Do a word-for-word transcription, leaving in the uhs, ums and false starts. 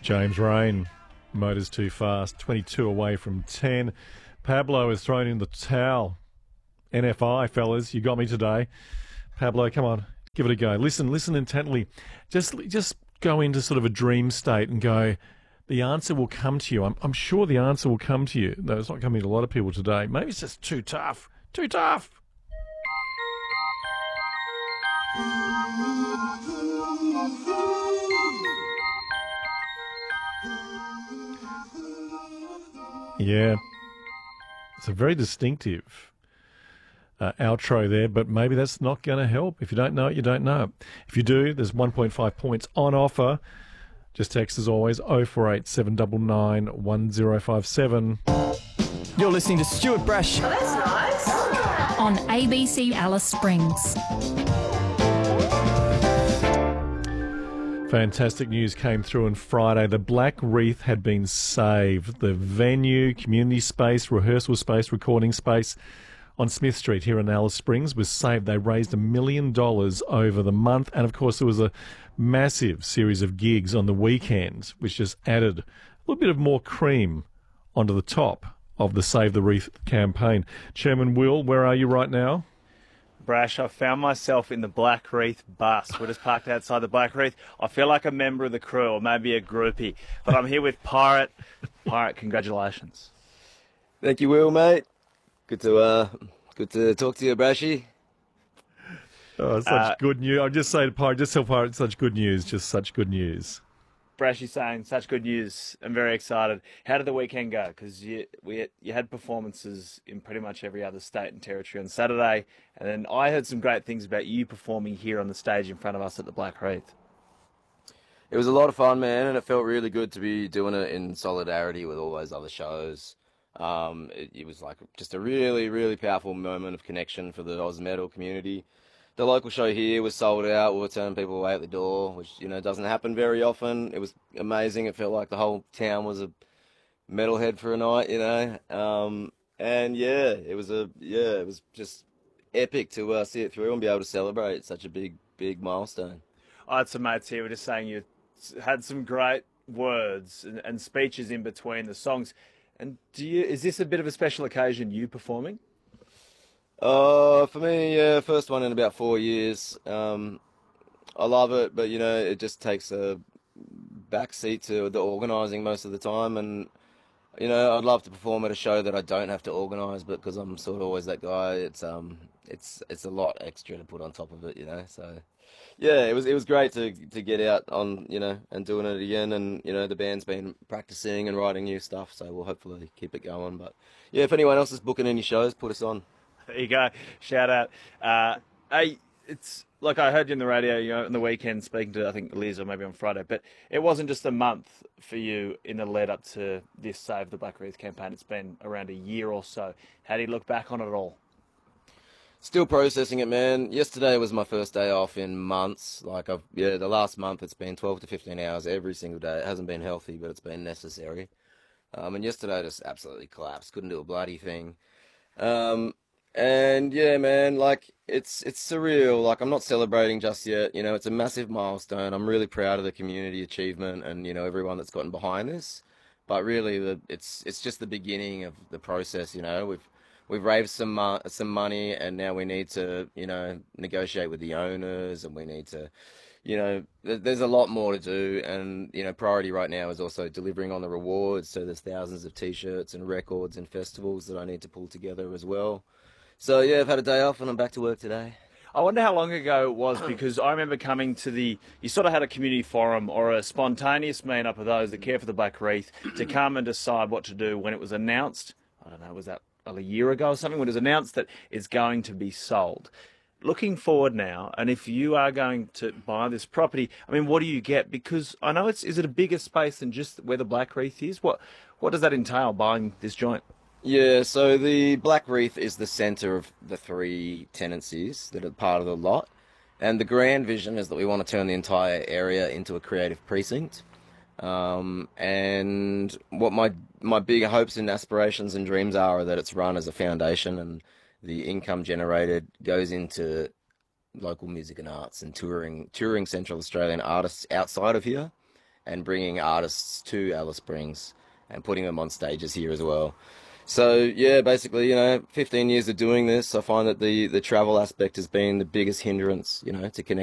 James Rain, Motors Too Fast, twenty-two away from ten. Pablo has thrown in the towel. N F I, fellas, you got me today. Pablo, come on, give it a go. Listen, listen intently. Just just go into sort of a dream state and go, the answer will come to you. I'm, I'm sure the answer will come to you, though it's not coming to a lot of people today. Maybe it's just too tough. Too tough. Yeah, it's a very distinctive uh, outro there, but maybe that's not going to help. If you don't know it, you don't know it. If you do, there's one point five points on offer. Just text as always, oh four eight seven nine nine one oh five seven. You're listening to Stuart Brash. Oh, that's nice. On A B C Alice Springs. Fantastic news came through on Friday. The Black Wreath had been saved. The venue, community space, rehearsal space, recording space on Smith Street here in Alice Springs was saved. They raised a million dollars over the month. And, of course, there was a massive series of gigs on the weekend, which just added a little bit of more cream onto the top of the Save the Wreath campaign. Chairman Will, where are you right now? Brash, I found myself in the Black Wreath bus. We're just parked outside the Black Wreath. I feel like a member of the crew or maybe a groupie. But I'm here with Pirate. Pirate, congratulations. Thank you, Will, mate. Good to uh, good to talk to you, Brashy. Oh, such uh, good news. I'll just say to Pirate, just tell Pirate, such good news, just such good news. Brashy saying, such good news. I'm very excited. How did the weekend go? Because you, we, you had performances in pretty much every other state and territory on Saturday. And then I heard some great things about you performing here on the stage in front of us at the Black Wreath. It was a lot of fun, man, and it felt really good to be doing it in solidarity with all those other shows. Um, it, it was like just a really, really powerful moment of connection for the Oz Metal community. The local show here was sold out. We were turning people away at the door, which, you know, doesn't happen very often. It was amazing. It felt like the whole town was a metalhead for a night, you know. Um, and yeah, it was a yeah, it was just epic to uh, see it through and be able to celebrate such a big, big milestone. I had some mates here were just saying you had some great words and, and speeches in between the songs. And do you is this a bit of a special occasion, you performing? Uh, for me, yeah, first one in about four years. Um, I love it, but, you know, it just takes a backseat to the organising most of the time. And, you know, I'd love to perform at a show that I don't have to organise, but because I'm sort of always that guy, it's um, it's it's a lot extra to put on top of it, you know. So, yeah, it was it was great to to get out on, you know, and doing it again. And, you know, the band's been practising and writing new stuff, so we'll hopefully keep it going. But, yeah, if anyone else is booking any shows, put us on. There you go. Shout out. Uh, hey, it's like I heard you on the radio, you know, on the weekend speaking to, I think, Liz or maybe on Friday, but it wasn't just a month for you in the lead up to this Save the Black Wreath campaign. It's been around a year or so. How do you look back on it all? Still processing it, man. Yesterday was my first day off in months. Like, I've, yeah, the last month it's been twelve to fifteen hours every single day. It hasn't been healthy, but it's been necessary. Um, and yesterday I just absolutely collapsed. Couldn't do a bloody thing. Um, And yeah, man, like it's it's surreal. Like I'm not celebrating just yet. You know, it's a massive milestone. I'm really proud of the community achievement and, you know, everyone that's gotten behind this. But really, the, it's it's just the beginning of the process. You know, we've we've raised some mo- some money, and now we need to, you know, negotiate with the owners, and we need to, you know, th- there's a lot more to do. And, you know, priority right now is also delivering on the rewards. So there's thousands of T-shirts and records and festivals that I need to pull together as well. So, yeah, I've had a day off and I'm back to work today. I wonder how long ago it was, because I remember coming to the, you sort of had a community forum or a spontaneous meet-up of those that care for the Black Wreath to come and decide what to do when it was announced. I don't know, was that a year ago or something, when it was announced that it's going to be sold. Looking forward now, and if you are going to buy this property, I mean, what do you get? Because I know it's, is it a bigger space than just where the Black Wreath is? What, what does that entail, buying this joint? Yeah, so the Black Wreath is the centre of the three tenancies that are part of the lot. And the grand vision is that we want to turn the entire area into a creative precinct. Um, and what my my big hopes and aspirations and dreams are, are that it's run as a foundation and the income generated goes into local music and arts and touring touring Central Australian artists outside of here. and bringing artists to Alice Springs and putting them on stages here as well. So yeah, basically, you know, fifteen years of doing this, I find that the, the travel aspect has been the biggest hindrance, you know, to connect